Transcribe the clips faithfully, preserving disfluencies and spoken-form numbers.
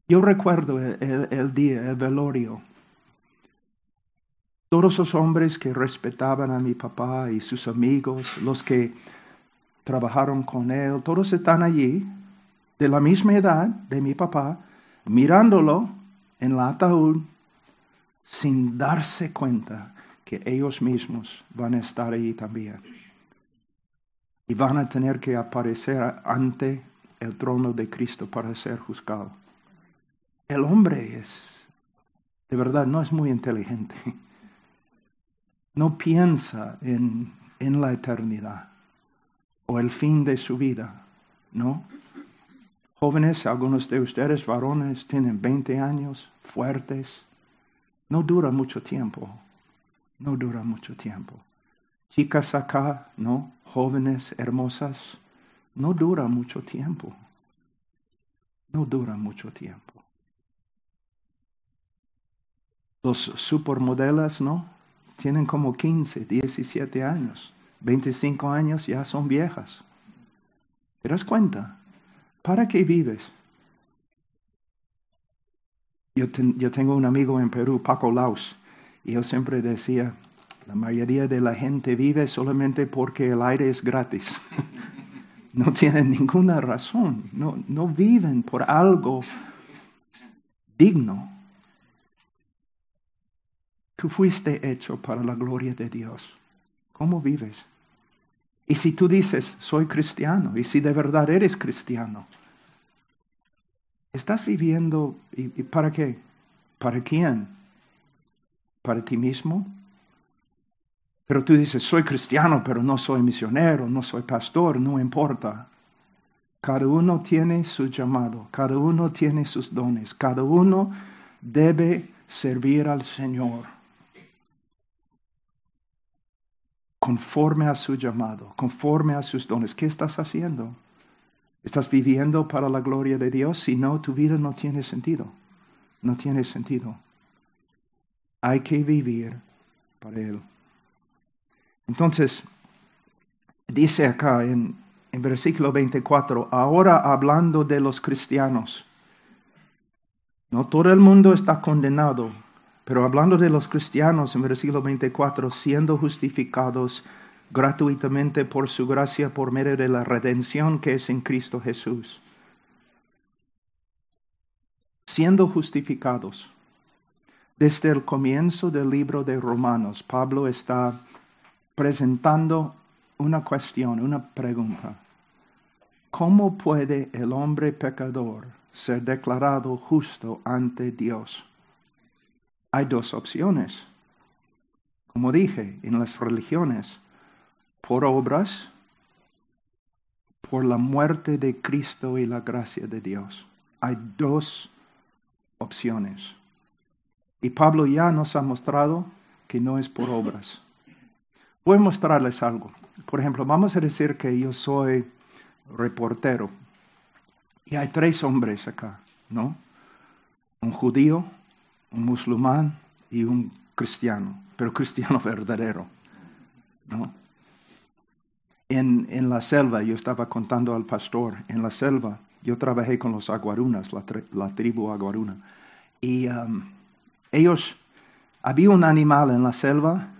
Yo recuerdo el, el, el día, el velorio. Todos esos hombres que respetaban a mi papá y sus amigos, los que trabajaron con él, todos están allí, de la misma edad de mi papá, mirándolo en el ataúd, sin darse cuenta que ellos mismos van a estar allí también. Y van a tener que aparecer ante el trono de Cristo para ser juzgado. El hombre es, de verdad, no es muy inteligente. No piensa en, en la eternidad o el fin de su vida, ¿no? Jóvenes, algunos de ustedes, varones, tienen veinte años, fuertes. No dura mucho tiempo, no dura mucho tiempo. Chicas acá, ¿no? Jóvenes, hermosas, no dura mucho tiempo. No dura mucho tiempo. Los supermodelos, ¿no? Tienen como quince, diecisiete años. veinticinco años ya son viejas. ¿Te das cuenta? ¿Para qué vives? Yo, ten, yo tengo un amigo en Perú, Paco Laus, y él siempre decía, la mayoría de la gente vive solamente porque el aire es gratis. No tienen ninguna razón, no, no viven por algo digno. Tú fuiste hecho para la gloria de Dios. ¿Cómo vives? Y si tú dices, soy cristiano, y si de verdad eres cristiano, ¿estás viviendo y, y para qué? ¿Para quién? ¿Para ti mismo? Pero tú dices, soy cristiano, pero no soy misionero, no soy pastor, no importa. Cada uno tiene su llamado, cada uno tiene sus dones, cada uno debe servir al Señor conforme a su llamado, conforme a sus dones. ¿Qué estás haciendo? ¿Estás viviendo para la gloria de Dios? Si no, tu vida no tiene sentido. No tiene sentido. Hay que vivir para Él. Entonces, dice acá en, en versículo veinticuatro, ahora hablando de los cristianos, no todo el mundo está condenado, pero hablando de los cristianos en versículo veinticuatro, siendo justificados gratuitamente por su gracia, por medio de la redención que es en Cristo Jesús. Siendo justificados. Desde el comienzo del libro de Romanos, Pablo está presentando una cuestión, una pregunta. ¿Cómo puede el hombre pecador ser declarado justo ante Dios? Hay dos opciones. Como dije, en las religiones, por obras, por la muerte de Cristo y la gracia de Dios. Hay dos opciones. Y Pablo ya nos ha mostrado que no es por obras. Voy a mostrarles algo. Por ejemplo, vamos a decir que yo soy reportero. Y hay tres hombres acá, ¿no? Un judío, un musulmán y un cristiano, pero cristiano verdadero, ¿no? En, en la selva, yo estaba contando al pastor, en la selva, yo trabajé con los aguarunas, la, tri, la tribu aguaruna. Y um, ellos, había un animal en la selva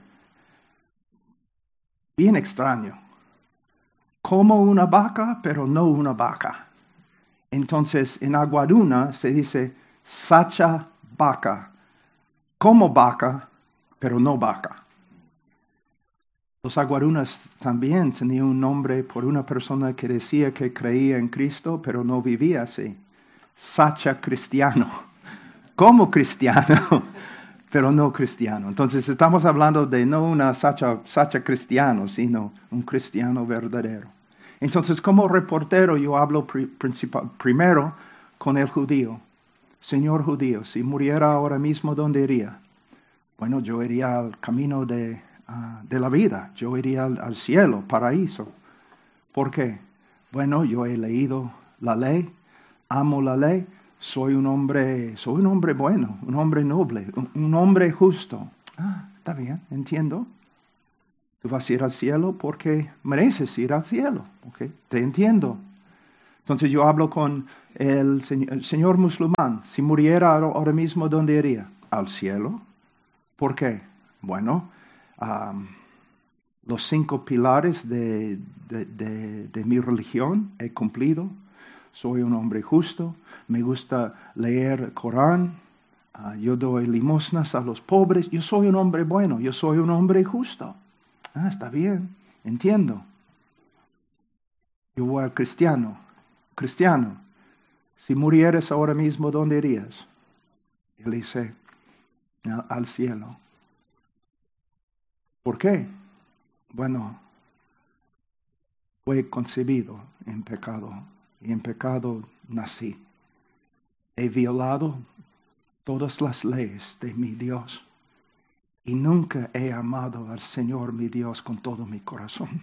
bien extraño, como una vaca, pero no una vaca. Entonces, en aguaruna se dice sacha vaca, como vaca, pero no vaca. Los aguarunas también tenían un nombre por una persona que decía que creía en Cristo, pero no vivía así. Sacha cristiano, como cristiano, pero no cristiano. Entonces estamos hablando de no una sacha, sacha cristiano, sino un cristiano verdadero. Entonces, como reportero, yo hablo pri, principal, primero con el judío. Señor judío, si muriera ahora mismo, ¿dónde iría? Bueno, yo iría al camino de, uh, de la vida. Yo iría al, al cielo, paraíso. ¿Por qué? Bueno, yo he leído la ley, amo la ley, soy un hombre, soy un hombre bueno, un hombre noble, un, un hombre justo. Ah, está bien, entiendo. Tú vas a ir al cielo porque mereces ir al cielo. ¿Okay? Te entiendo. Entonces yo hablo con el, señor, el señor musulmán. Si muriera ahora mismo, ¿dónde iría? Al cielo. ¿Por qué? Bueno, um, los cinco pilares de, de, de, de mi religión he cumplido. Soy un hombre justo. Me gusta leer el Corán. Uh, yo doy limosnas a los pobres. Yo soy un hombre bueno. Yo soy un hombre justo. Ah, está bien. Entiendo. Yo voy al cristiano. Cristiano, si murieras ahora mismo, ¿dónde irías? Él dice, al, al cielo. ¿Por qué? Bueno, fue concebido en pecado y en pecado nací. He violado todas las leyes de mi Dios y nunca he amado al Señor mi Dios con todo mi corazón.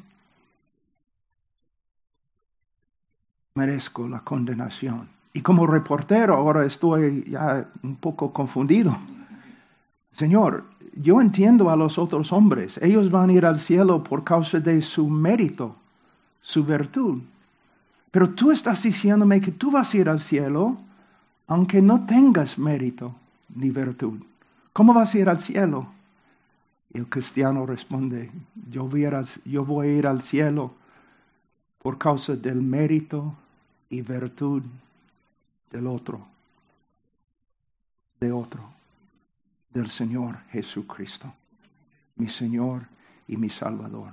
Merezco la condenación. Y como reportero ahora estoy ya un poco confundido. Señor, yo entiendo a los otros hombres. Ellos van a ir al cielo por causa de su mérito, su virtud. Pero tú estás diciéndome que tú vas a ir al cielo aunque no tengas mérito ni virtud. ¿Cómo vas a ir al cielo? Y el cristiano responde, yo voy a ir al, yo voy a ir al cielo por causa del mérito y virtud del otro, de otro, del Señor Jesucristo, mi Señor y mi Salvador.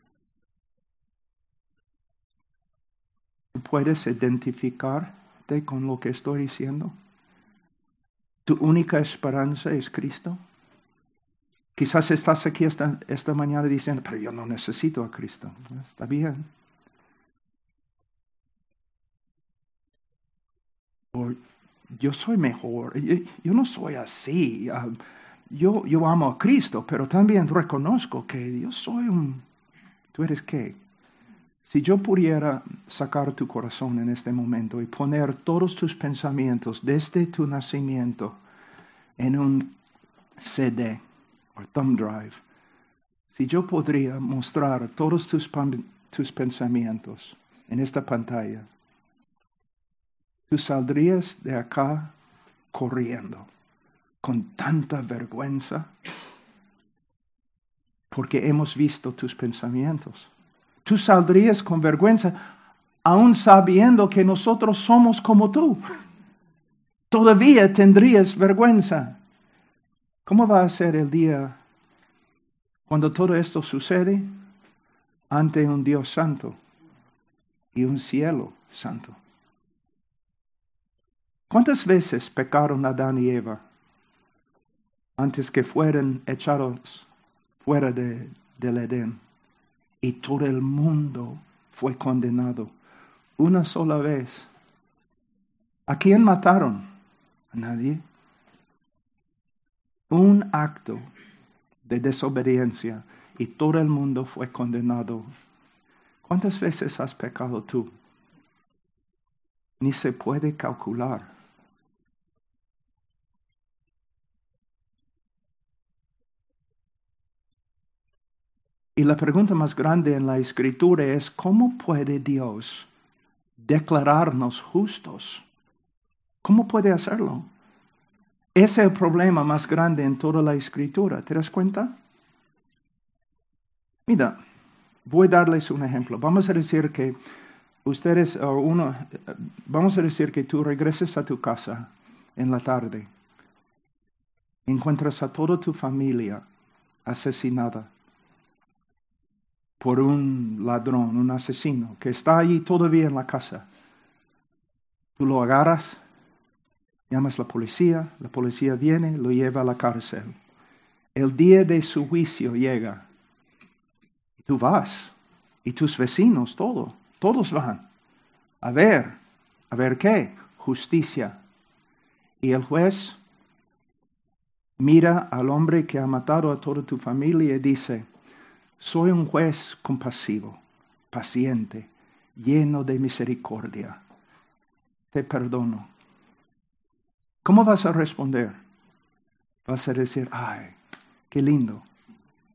¿Tú puedes identificarte con lo que estoy diciendo? ¿Tu única esperanza es Cristo? Quizás estás aquí esta, esta mañana diciendo, pero yo no necesito a Cristo. Está bien. O yo soy mejor. Yo, yo no soy así. Uh, yo, yo amo a Cristo, pero también reconozco que yo soy un... ¿Tú eres qué? Si yo pudiera sacar tu corazón en este momento y poner todos tus pensamientos desde tu nacimiento en un C D o thumb drive, si yo podría mostrar todos tus, tus pensamientos en esta pantalla, tú saldrías de acá corriendo con tanta vergüenza porque hemos visto tus pensamientos. Tú saldrías con vergüenza aún sabiendo que nosotros somos como tú. Todavía tendrías vergüenza. ¿Cómo va a ser el día cuando todo esto sucede ante un Dios santo y un cielo santo? ¿Cuántas veces pecaron Adán y Eva antes que fueran echados fuera de, del Edén? Y todo el mundo fue condenado una sola vez. ¿A quién mataron? A nadie. Un acto de desobediencia y todo el mundo fue condenado. ¿Cuántas veces has pecado tú? Ni se puede calcular. Y la pregunta más grande en la Escritura es, ¿cómo puede Dios declararnos justos? ¿Cómo puede hacerlo? Ese es el problema más grande en toda la Escritura. ¿Te das cuenta? Mira, voy a darles un ejemplo. Vamos a decir que ustedes, o uno, vamos a decir que tú regreses a tu casa en la tarde. Encuentras a toda tu familia asesinada por un ladrón, un asesino, que está allí todavía en la casa. Tú lo agarras, llamas a la policía, la policía viene, lo lleva a la cárcel. El día de su juicio llega. Y tú vas, y tus vecinos, todo, todos van. A ver, a ver qué, justicia. Y el juez mira al hombre que ha matado a toda tu familia y dice, soy un juez compasivo, paciente, lleno de misericordia. Te perdono. ¿Cómo vas a responder? Vas a decir, ay, qué lindo.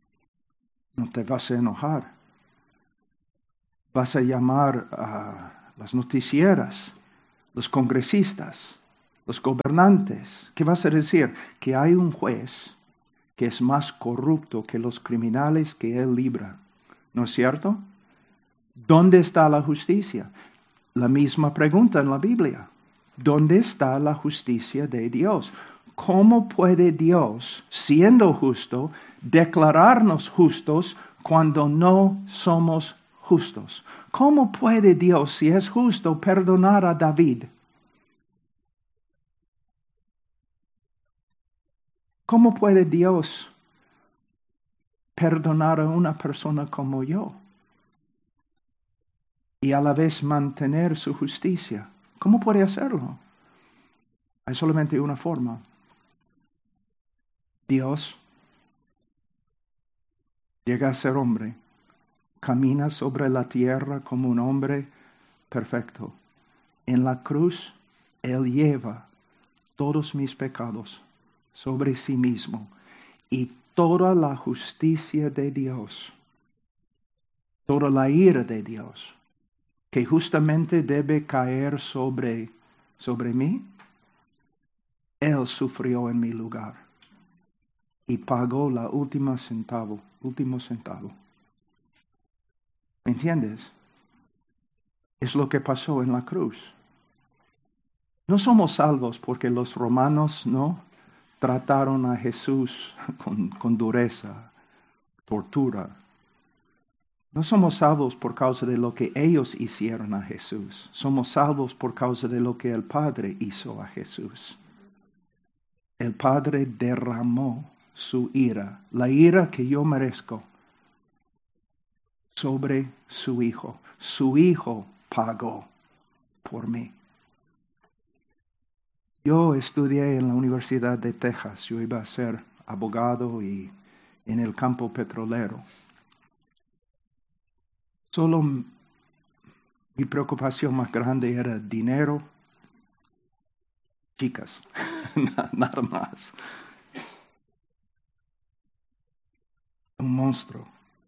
No te vas a enojar. Vas a llamar a, las noticieras, los congresistas, los gobernantes. ¿Qué vas a decir? Que hay un juez que es más corrupto que los criminales que él libra. ¿No es cierto? ¿Dónde está la justicia? La misma pregunta en la Biblia. ¿Dónde está la justicia de Dios? ¿Cómo puede Dios, siendo justo, declararnos justos cuando no somos justos? ¿Cómo puede Dios, si es justo, perdonar a David? ¿Cómo puede Dios perdonar a una persona como yo y a la vez mantener su justicia? ¿Cómo puede hacerlo? Hay solamente una forma. Dios llega a ser hombre, camina sobre la tierra como un hombre perfecto. En la cruz, Él lleva todos mis pecados sobre sí mismo y toda la justicia de Dios, toda la ira de Dios, que justamente debe caer sobre, sobre mí, Él sufrió en mi lugar y pagó la última centavo, último centavo. ¿Me entiendes? Es lo que pasó en la cruz. No somos salvos porque los romanos no trataron a Jesús con, con dureza, tortura. No somos salvos por causa de lo que ellos hicieron a Jesús. Somos salvos por causa de lo que el Padre hizo a Jesús. El Padre derramó su ira, la ira que yo merezco, sobre su Hijo. Su Hijo pagó por mí. Yo estudié en la Universidad de Texas. Yo iba a ser abogado y en el campo petrolero. Solo mi preocupación más grande era dinero, chicas, nada más. Un monstruo.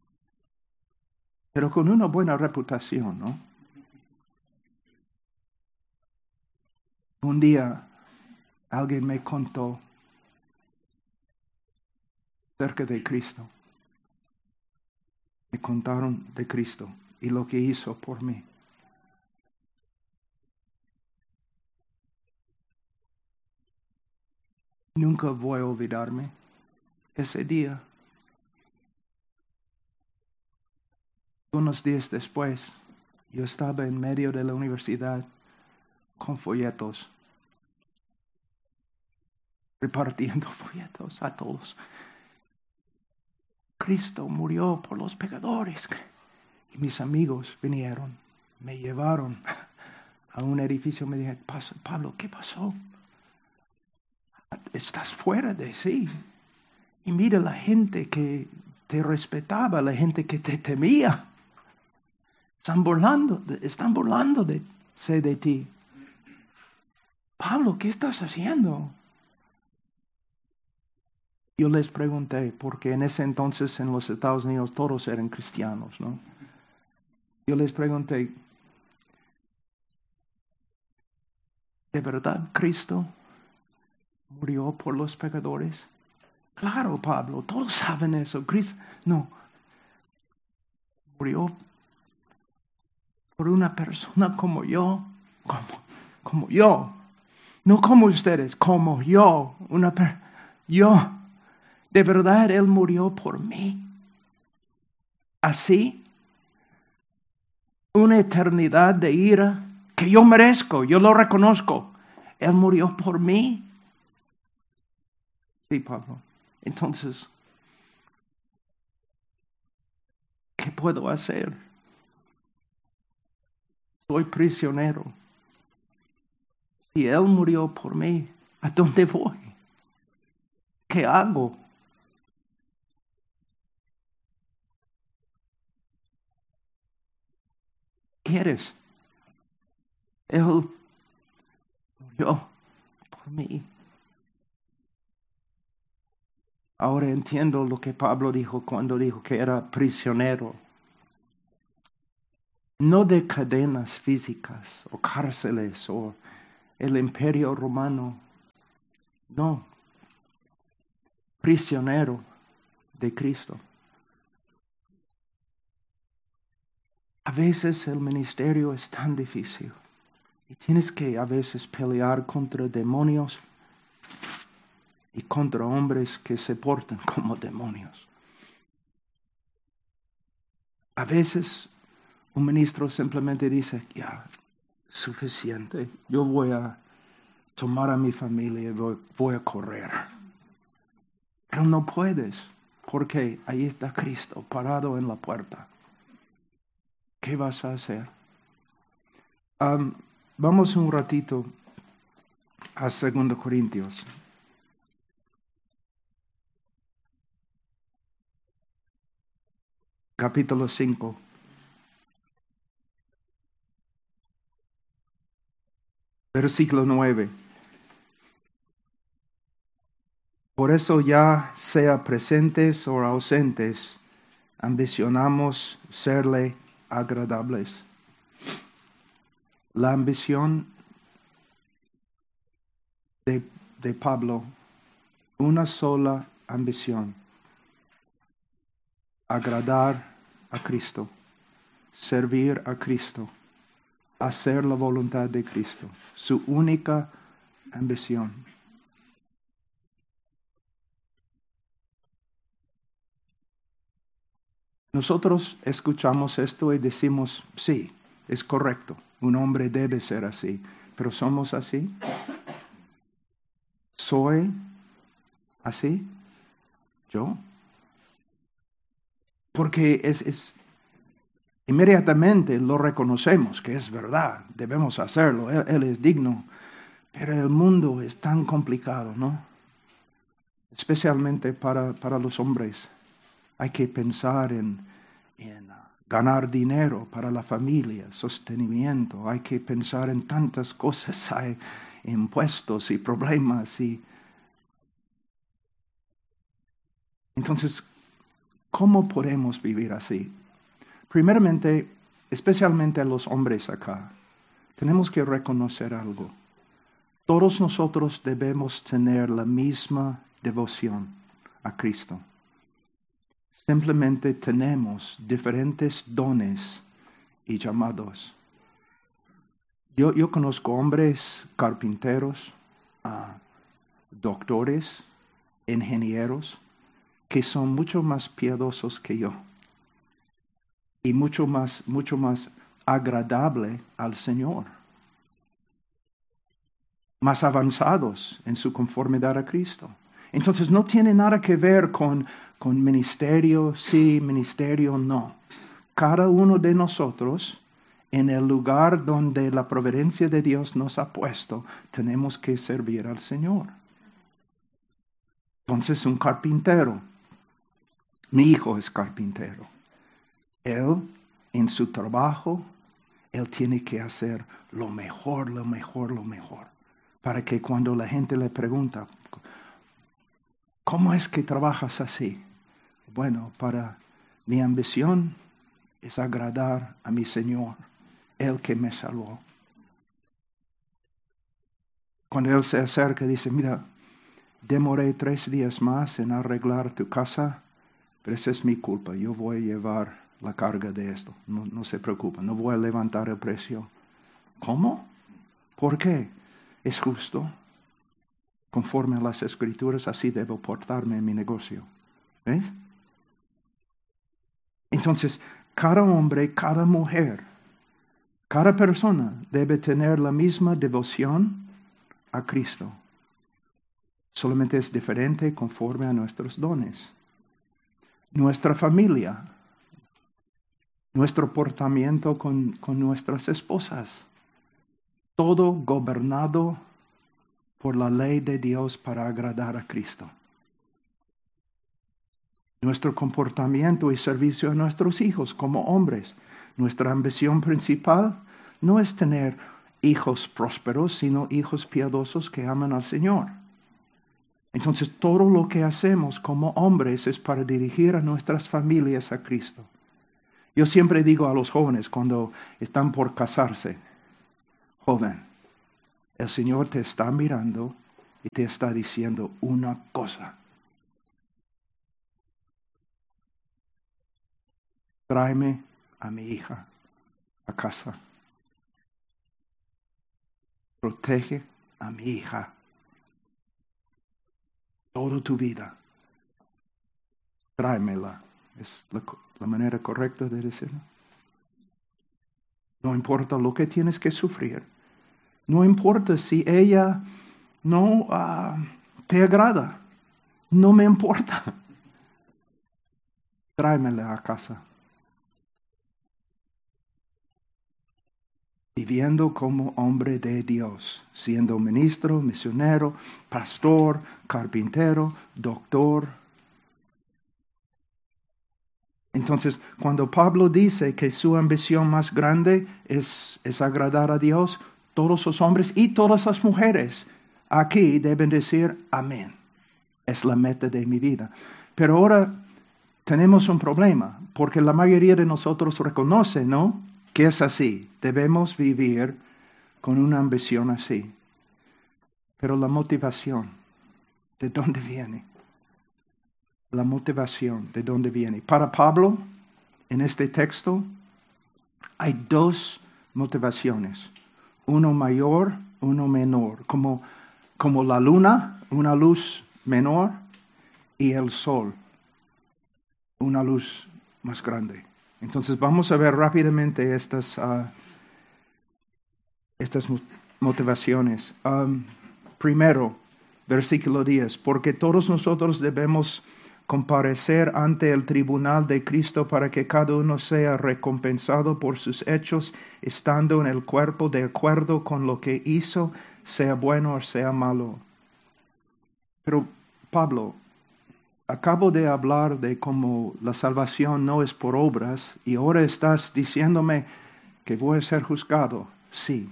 Pero con una buena reputación, ¿no? Un día alguien me contó acerca de Cristo. Me contaron de Cristo y lo que hizo por mí. Nunca voy a olvidarme ese día. Unos días después, yo estaba en medio de la universidad con folletos, repartiendo folletos a todos. Cristo murió por los pecadores. Y mis amigos vinieron, me llevaron a un edificio, me dijeron, Pablo, ¿qué pasó? Estás fuera de sí. Y mira la gente que te respetaba, la gente que te temía. Están burlando, están burlándose de ti. Pablo, ¿qué estás haciendo? Yo les pregunté, porque en ese entonces en los Estados Unidos todos eran cristianos, ¿no? Yo les pregunté, ¿de verdad Cristo murió por los pecadores? Claro, Pablo, todos saben eso. Cristo, no, murió por una persona como yo, como, como yo, no como ustedes, como yo, una per, yo. De verdad, Él murió por mí. Así, una eternidad de ira que yo merezco, yo lo reconozco. Él murió por mí. Sí, Pablo. Entonces, ¿qué puedo hacer? Soy prisionero. Si Él murió por mí, ¿a dónde voy? ¿Qué hago? ¿Quieres? Él murió por mí. Ahora entiendo lo que Pablo dijo cuando dijo que era prisionero. no de cadenas físicas o cárceles o el imperio romano. No, prisionero de Cristo. A veces el ministerio es tan difícil y tienes que a veces pelear contra demonios y contra hombres que se portan como demonios. A veces un ministro simplemente dice, ya, suficiente, yo voy a tomar a mi familia y voy, voy a correr. Pero no puedes, porque ahí está Cristo parado en la puerta. ¿Qué vas a hacer? Um, vamos un ratito a Segundo Corintios. Capítulo cinco. Versículo nueve. Por eso ya sea presentes o ausentes, ambicionamos serle agradables. La ambición de, de Pablo, una sola ambición, agradar a Cristo, servir a Cristo, hacer la voluntad de Cristo, su única ambición. Nosotros escuchamos esto y decimos, sí, es correcto, un hombre debe ser así, pero ¿somos así? ¿Soy así? ¿Yo? Porque es, es inmediatamente lo reconocemos que es verdad, debemos hacerlo, él, él es digno, pero el mundo es tan complicado, ¿no? Especialmente para, para los hombres. Hay que pensar en, en uh, ganar dinero para la familia, sostenimiento. Hay que pensar en tantas cosas. Hay impuestos y problemas. Y... Entonces, ¿cómo podemos vivir así? Primeramente, especialmente a los hombres acá, tenemos que reconocer algo. Todos nosotros debemos tener la misma devoción a Cristo. Simplemente tenemos diferentes dones y llamados. Yo, yo conozco hombres carpinteros, uh, doctores, ingenieros, que son mucho más piadosos que yo y mucho más, mucho más agradable al Señor, más avanzados en su conformidad a Cristo. Entonces no tiene nada que ver con, con ministerio, sí, ministerio, no. Cada uno de nosotros, en el lugar donde la providencia de Dios nos ha puesto, tenemos que servir al Señor. Entonces un carpintero, mi hijo es carpintero. Él, en su trabajo, él tiene que hacer lo mejor, lo mejor, lo mejor. Para que cuando la gente le pregunta, ¿cómo es que trabajas así? Bueno, para mi ambición es agradar a mi Señor, el que me salvó. Cuando Él se acerca y dice, mira, demoré tres días más en arreglar tu casa, pero esa es mi culpa, yo voy a llevar la carga de esto, no, no se preocupe, no voy a levantar el precio. ¿Cómo? ¿Por qué? Es justo. Conforme a las Escrituras, así debo portarme en mi negocio. ¿Ves? Entonces, cada hombre, cada mujer, cada persona debe tener la misma devoción a Cristo. Solamente es diferente conforme a nuestros dones. Nuestra familia, nuestro portamiento con, con nuestras esposas, todo gobernado por la ley de Dios para agradar a Cristo. Nuestro comportamiento y servicio a nuestros hijos como hombres. Nuestra ambición principal no es tener hijos prósperos, sino hijos piadosos que aman al Señor. Entonces, todo lo que hacemos como hombres es para dirigir a nuestras familias a Cristo. Yo siempre digo a los jóvenes cuando están por casarse, joven, el Señor te está mirando y te está diciendo una cosa. Tráeme a mi hija a casa. Protege a mi hija toda tu vida. Tráemela. Es la, la manera correcta de decirlo. No importa lo que tienes que sufrir. No importa si ella no uh, te agrada. No me importa. Tráemela a casa. Viviendo como hombre de Dios, siendo ministro, misionero, pastor, carpintero, doctor. Entonces, cuando Pablo dice que su ambición más grande es, es agradar a Dios, todos los hombres y todas las mujeres aquí deben decir amén. Es la meta de mi vida. Pero ahora tenemos un problema, porque la mayoría de nosotros reconoce, ¿no?, que es así. Debemos vivir con una ambición así. Pero la motivación, ¿de dónde viene? La motivación, ¿de dónde viene? Para Pablo, en este texto, hay dos motivaciones. Uno mayor, uno menor. Como, como la luna, una luz menor, y el sol, una luz más grande. Entonces vamos a ver rápidamente estas, uh, estas motivaciones. Um, primero, versículo diez. Porque todos nosotros debemos comparecer ante el tribunal de Cristo para que cada uno sea recompensado por sus hechos, estando en el cuerpo de acuerdo con lo que hizo, sea bueno o sea malo. Pero Pablo, acabo de hablar de cómo la salvación no es por obras y ahora estás diciéndome que voy a ser juzgado. Sí.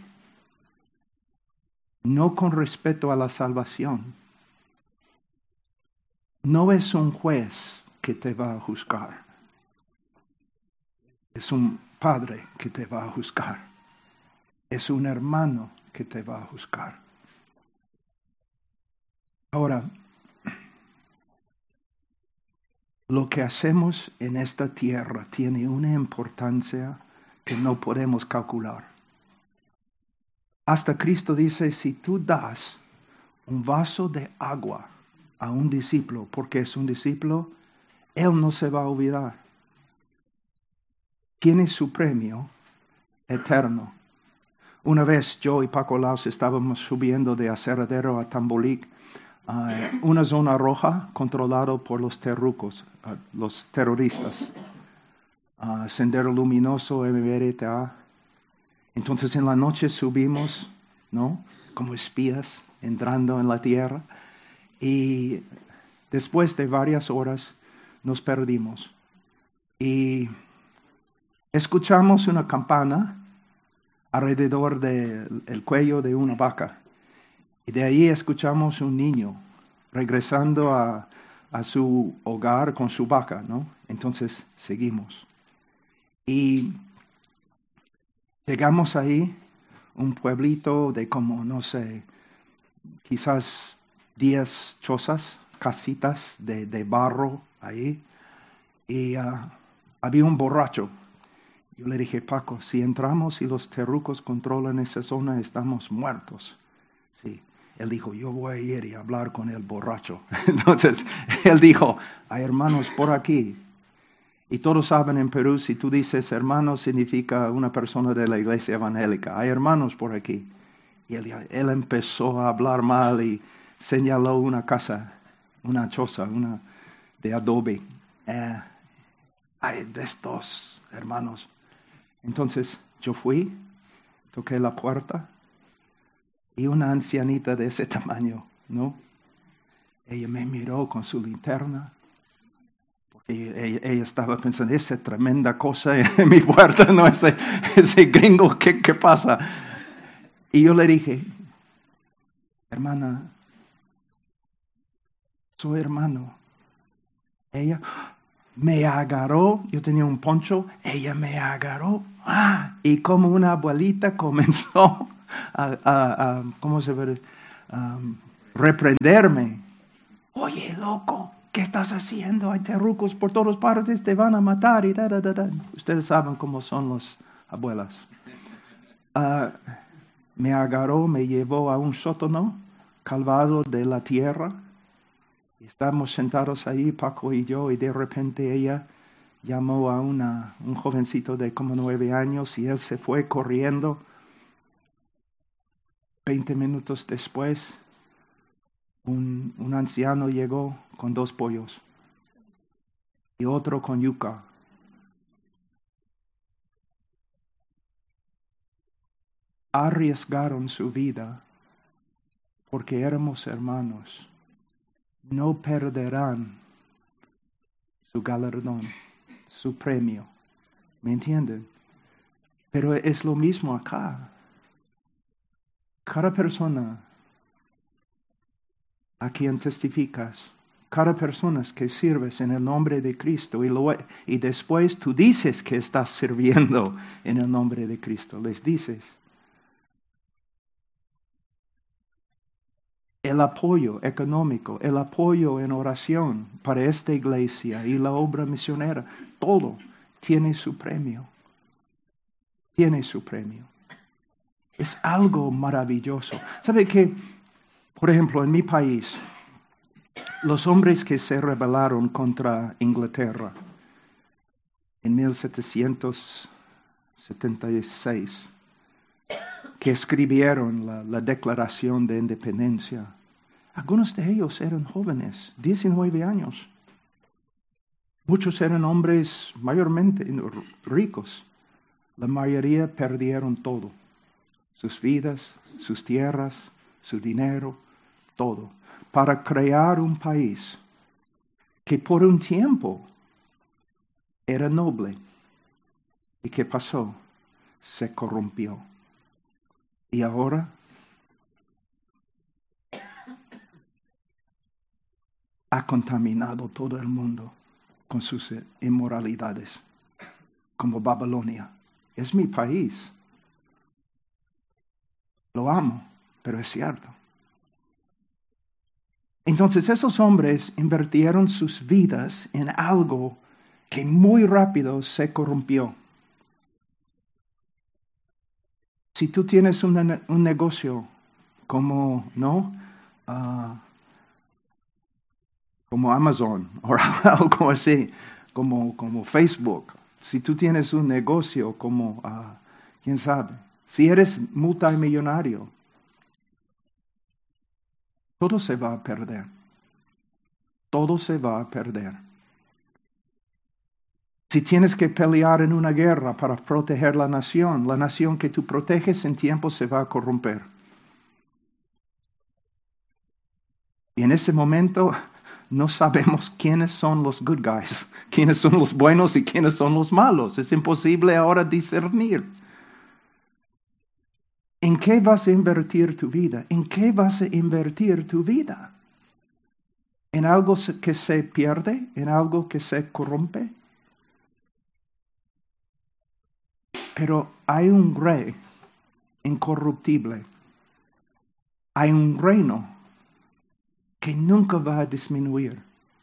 No con respecto a la salvación. No es un juez que te va a juzgar. Es un padre que te va a juzgar. Es un hermano que te va a juzgar. Ahora, lo que hacemos en esta tierra tiene una importancia que no podemos calcular. Hasta Cristo dice, si tú das un vaso de agua a un discípulo, porque es un discípulo, él no se va a olvidar. Tiene su premio eterno. Una vez yo y Paco Laus estábamos subiendo de Aserradero a Tambolic, Uh, una zona roja controlada por los terrucos, uh, los terroristas. Uh, sendero luminoso, M B R T A. Entonces en la noche subimos, ¿no?, como espías entrando en la tierra. Y después de varias horas nos perdimos. Y escuchamos una campana alrededor del cuello de una vaca. Y de ahí escuchamos un niño regresando a, a su hogar con su vaca, ¿no? Entonces seguimos. Y llegamos ahí, un pueblito de como, no sé, quizás diez chozas, casitas de, de barro ahí. Y uh, había un borracho. Yo le dije, Paco, si entramos y los terrucos controlan esa zona, estamos muertos. Sí. Él dijo, yo voy a ir y hablar con el borracho. Entonces, él dijo, hay hermanos por aquí. Y todos saben en Perú, si tú dices hermano, significa una persona de la iglesia evangélica. Hay hermanos por aquí. Y él, él empezó a hablar mal y señaló una casa, una choza, una de adobe. Eh, hay de estos hermanos. Entonces, yo fui, toqué la puerta. Y una ancianita de ese tamaño, ¿no? Ella me miró con su linterna. Porque ella, ella estaba pensando, esa tremenda cosa en mi puerta, ¿no? Ese, ese gringo, ¿qué, ¿qué pasa? Y yo le dije, hermana, soy hermano. Ella, me agarró, yo tenía un poncho, ella me agarró, ah, y como una abuelita comenzó a, a, a ¿cómo se ve? Um, reprenderme. Oye, loco, ¿qué estás haciendo? Hay terrucos por todas partes, te van a matar y da, da, da, da. Ustedes saben cómo son las abuelas. Uh, me agarró, me llevó a un sótano, calvado de la tierra. Estamos sentados ahí, Paco y yo, y de repente ella llamó a una, un jovencito de como nueve años y él se fue corriendo. Veinte minutos después, un, un anciano llegó con dos pollos y otro con yuca. Arriesgaron su vida porque éramos hermanos. No perderán su galardón, su premio. ¿Me entienden? Pero es lo mismo acá. Cada persona a quien testificas, cada persona que sirves en el nombre de Cristo y, lo, y después tú dices que estás sirviendo en el nombre de Cristo, les dices. El apoyo económico, el apoyo en oración para esta iglesia y la obra misionera, todo tiene su premio. Tiene su premio. Es algo maravilloso. ¿Sabe qué? Por ejemplo, en mi país, los hombres que se rebelaron contra Inglaterra en mil setecientos setenta y seis, que escribieron la, la Declaración de Independencia, algunos de ellos eran jóvenes, diecinueve años. Muchos eran hombres mayormente ricos. La mayoría perdieron todo, sus vidas, sus tierras, su dinero, todo, para crear un país que por un tiempo era noble. ¿Y qué pasó? Se corrompió. Y ahora ha contaminado todo el mundo con sus inmoralidades, como Babilonia. Es mi país. Lo amo, pero es cierto. Entonces esos hombres invirtieron sus vidas en algo que muy rápido se corrompió. Si tú tienes una, un negocio como, ¿no? Uh, como Amazon o algo así, como, como Facebook. Si tú tienes un negocio como, uh, quién sabe, si eres multimillonario, todo se va a perder. Todo se va a perder. Si tienes que pelear en una guerra para proteger la nación, la nación que tú proteges en tiempo se va a corromper. Y en ese momento no sabemos quiénes son los good guys, quiénes son los buenos y quiénes son los malos. Es imposible ahora discernir. ¿En qué vas a invertir tu vida? ¿En qué vas a invertir tu vida? ¿En algo que se pierde? ¿En algo que se corrompe? Pero hay un rey incorruptible. Hay un reino que nunca va a disminuir.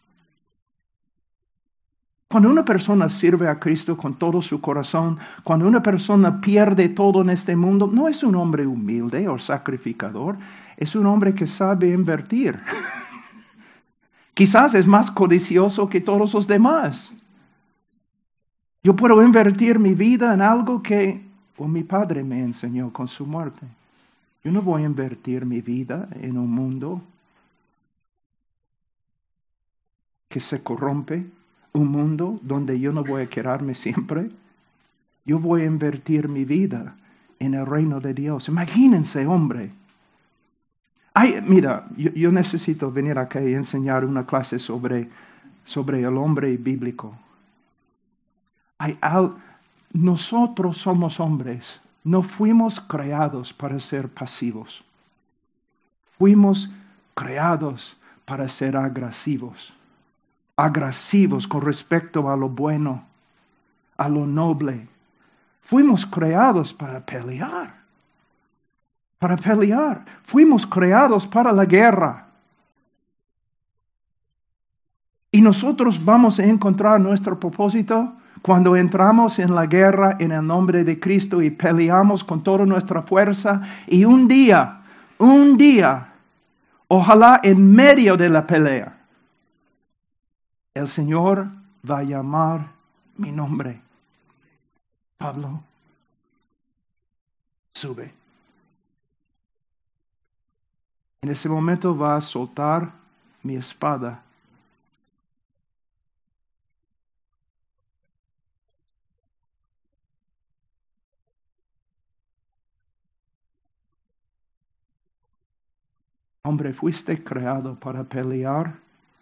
Cuando una persona sirve a Cristo con todo su corazón, cuando una persona pierde todo en este mundo, no es un hombre humilde o sacrificador, es un hombre que sabe invertir. Quizás es más codicioso que todos los demás. Yo puedo invertir mi vida en algo que oh, mi padre me enseñó con su muerte. Yo no voy a invertir mi vida en un mundo que se corrompe, un mundo donde yo no voy a quedarme siempre. Yo voy a invertir mi vida en el reino de Dios. Imagínense, hombre. Ay, mira, yo, yo necesito venir acá y enseñar una clase sobre, sobre el hombre bíblico. Hay al, nosotros somos hombres. No fuimos creados para ser pasivos. Fuimos creados para ser agresivos. agresivos con respecto a lo bueno, a lo noble. Fuimos creados para pelear. Para pelear. Fuimos creados para la guerra. Y nosotros vamos a encontrar nuestro propósito cuando entramos en la guerra en el nombre de Cristo y peleamos con toda nuestra fuerza. Y un día, un día, ojalá en medio de la pelea, el Señor va a llamar mi nombre. Pablo, sube. En ese momento va a soltar mi espada. Hombre, fuiste creado para pelear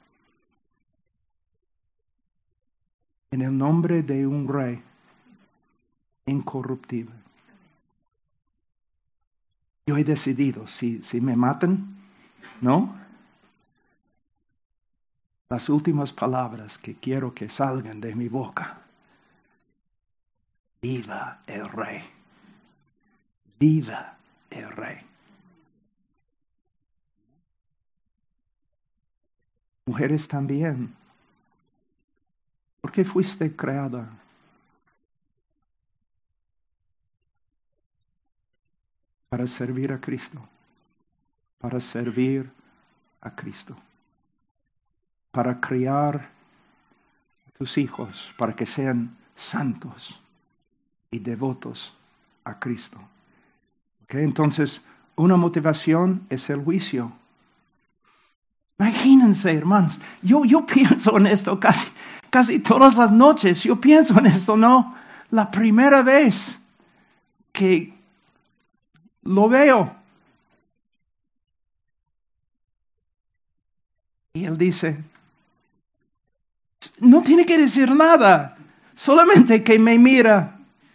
en el nombre de un rey incorruptible. Yo he decidido, si, si me matan, ¿no? Las últimas palabras que quiero que salgan de mi boca. Viva el rey. Viva el rey. Mujeres también. ¿Por qué fuiste creada? Para servir a Cristo. Para servir a Cristo. Para criar a tus hijos, para que sean santos y devotos a Cristo. ¿Okay? Entonces, una motivación es el juicio. Imagínense, hermanos, yo, yo pienso en esto casi, casi todas las noches. Yo pienso en esto, ¿no? La primera vez que lo veo. Y él dice, no tiene que decir nada, solamente que me mira.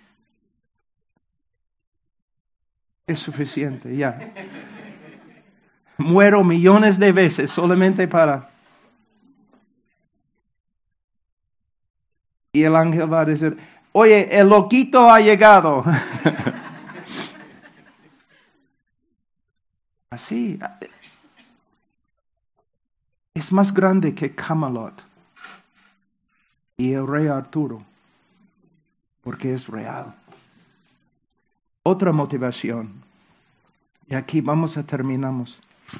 Es suficiente, ya. Muero millones de veces solamente para... Y el ángel va a decir, oye, el loquito ha llegado. Así. Es más grande que Camelot y el rey Arturo, porque es real. Otra motivación. Y aquí vamos a terminamos.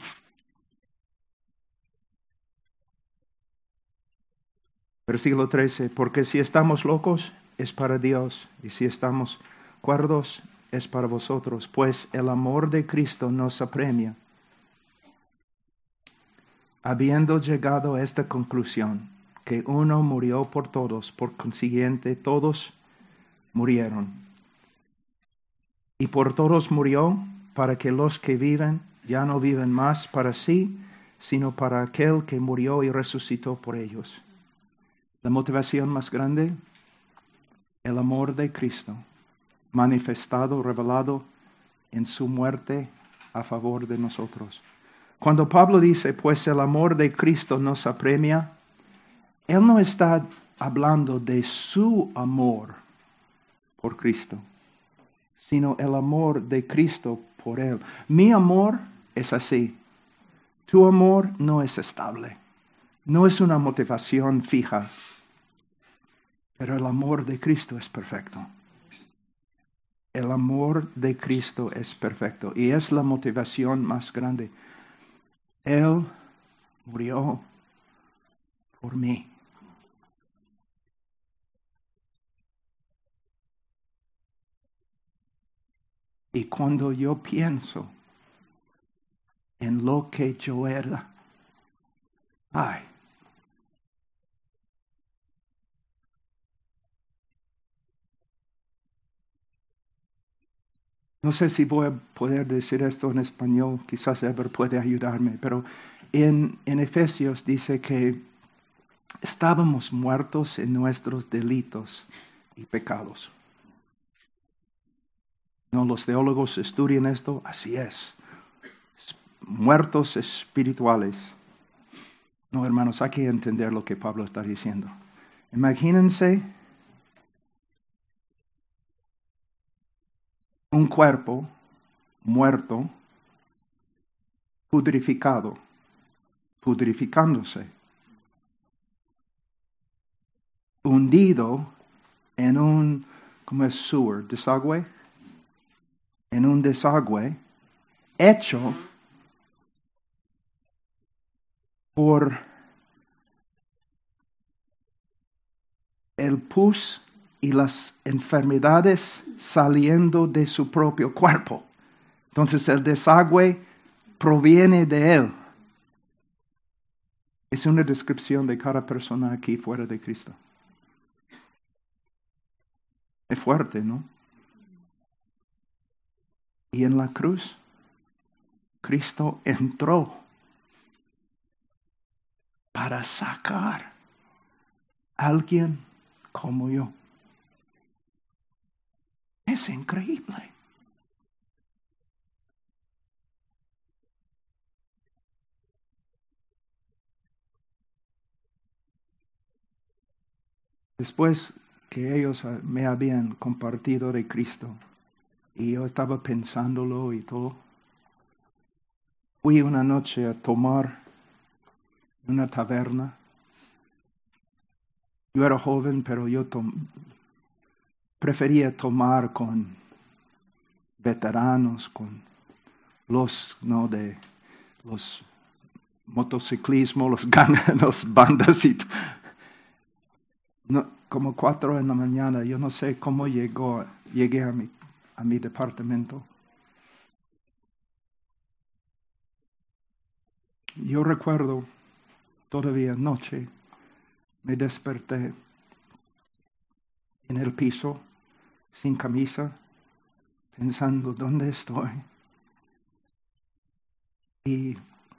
Versículo trece, porque si estamos locos, es para Dios, y si estamos cuerdos, es para vosotros, pues el amor de Cristo nos apremia, habiendo llegado a esta conclusión, que uno murió por todos, por consiguiente todos murieron. Y por todos murió, para que los que viven ya no viven más para sí, sino para aquel que murió y resucitó por ellos. La motivación más grande, el amor de Cristo, manifestado, revelado en su muerte a favor de nosotros. Cuando Pablo dice, pues el amor de Cristo nos apremia, él no está hablando de su amor por Cristo, sino el amor de Cristo por él. Mi amor es así. Tu amor no es estable. No es una motivación fija. Pero el amor de Cristo es perfecto. El amor de Cristo es perfecto. Y es la motivación más grande. Él murió por mí. Y cuando yo pienso en lo que yo era, ay, no sé si voy a poder decir esto en español, quizás Ever puede ayudarme, pero en, en Efesios dice que estábamos muertos en nuestros delitos y pecados. No, los teólogos estudian esto, así es. Muertos espirituales. No, hermanos, hay que entender lo que Pablo está diciendo. Imagínense un cuerpo muerto, pudrificado, pudrificándose, hundido en un, ¿cómo es sewer? Desagüe. En un desagüe hecho por el pus y las enfermedades saliendo de su propio cuerpo. Entonces el desagüe proviene de él. Es una descripción de cada persona aquí fuera de Cristo. Es fuerte, ¿no? Y en la cruz, Cristo entró para sacar a alguien como yo. Es increíble. Después que ellos me habían compartido de Cristo, y yo estaba pensándolo y todo, fui una noche a tomar en una taberna. Yo era joven, pero yo tom- prefería tomar con veteranos, con los, no, de los motociclismo, los gangas, los bandas y t- no, como cuatro en la mañana. Yo no sé cómo llegó, llegué a mi, a mi departamento. Yo recuerdo todavía noche, me desperté en el piso, sin camisa, pensando, ¿dónde estoy? Y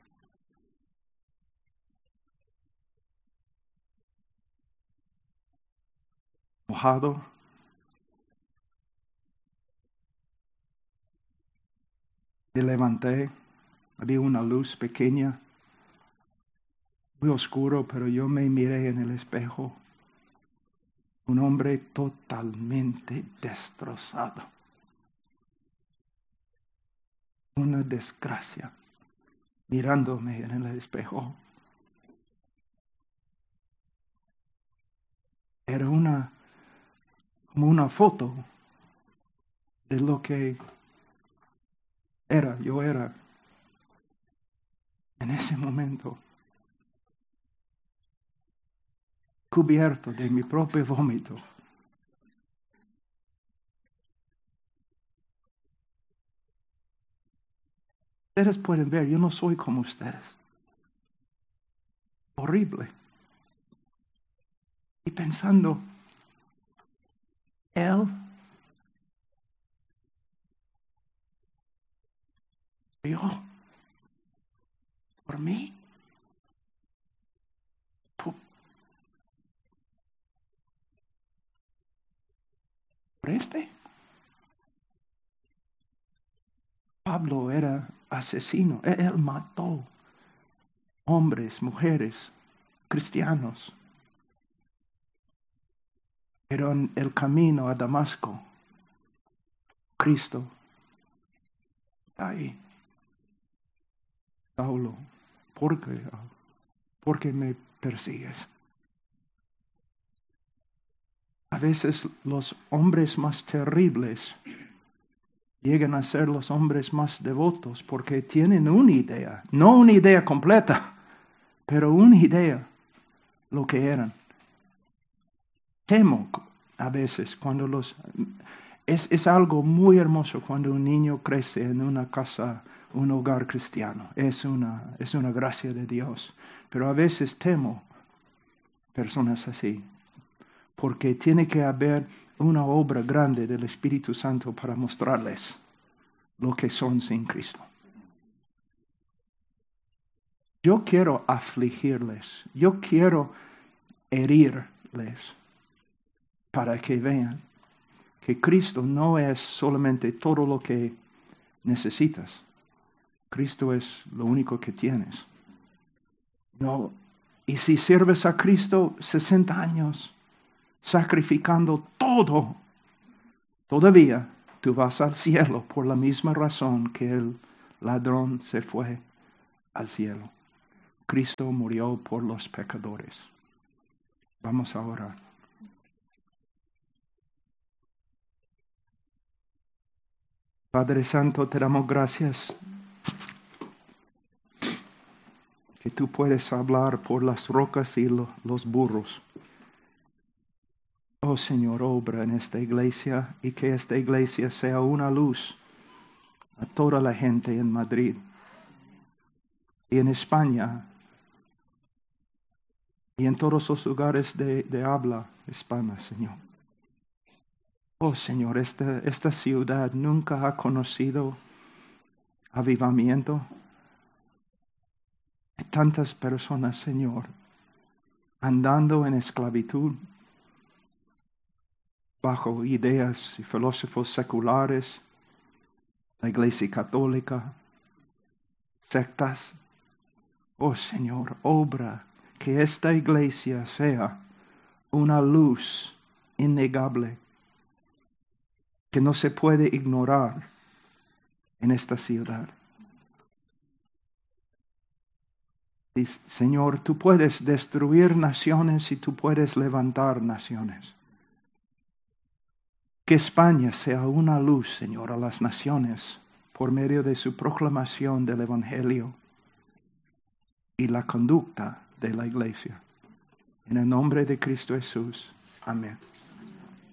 mojado, me levanté, había una luz pequeña, muy oscuro, pero yo me miré en el espejo. Un hombre totalmente destrozado. Una desgracia. Mirándome en el espejo. Era una, como una foto de lo que era, yo era en ese momento. Cubierto de mi propio vómito. Ustedes pueden ver, yo no soy como ustedes. Horrible. Y pensando, Él, yo, por mí, por, por este. Pablo era asesino, él mató hombres, mujeres, cristianos. Pero en el camino a Damasco, Cristo está ahí. Saulo, ¿por qué? ¿Por qué me persigues? A veces los hombres más terribles llegan a ser los hombres más devotos porque tienen una idea, no una idea completa, pero una idea lo que eran. Temo a veces cuando los... Es, es algo muy hermoso cuando un niño crece en una casa, un hogar cristiano. Es una, es una gracia de Dios. Pero a veces temo personas así, porque tiene que haber una obra grande del Espíritu Santo para mostrarles lo que son sin Cristo. Yo quiero afligirles, yo quiero herirles para que vean que Cristo no es solamente todo lo que necesitas. Cristo es lo único que tienes. No, Y si sirves a Cristo sesenta años, sacrificando todo, todavía tú vas al cielo por la misma razón que el ladrón se fue al cielo. Cristo murió por los pecadores. Vamos a orar. Padre Santo, te damos gracias que tú puedes hablar por las rocas y lo, los burros. Oh Señor, obra en esta iglesia y que esta iglesia sea una luz a toda la gente en Madrid y en España y en todos los lugares de, de habla hispana, Señor. Oh Señor, esta, esta ciudad nunca ha conocido avivamiento. Hay tantas personas, Señor, andando en esclavitud, bajo ideas y filósofos seculares, la Iglesia Católica, sectas. Oh Señor, obra que esta iglesia sea una luz innegable que no se puede ignorar en esta ciudad. Y, Señor, tú puedes destruir naciones y tú puedes levantar naciones. Que España sea una luz, Señor, a las naciones por medio de su proclamación del Evangelio y la conducta de la iglesia. En el nombre de Cristo Jesús. Amén.